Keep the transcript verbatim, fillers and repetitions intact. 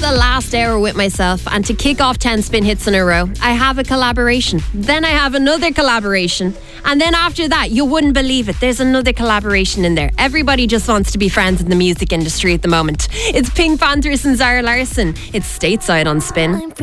the last hour with myself, and to kick off ten spin hits in a row, I have a collaboration. Then I have another collaboration. And then after that, you wouldn't believe it, there's another collaboration in there. Everybody just wants to be friends in the music industry at the moment. It's Pink Panthers and Zara Larsson. It's Stateside on Spin.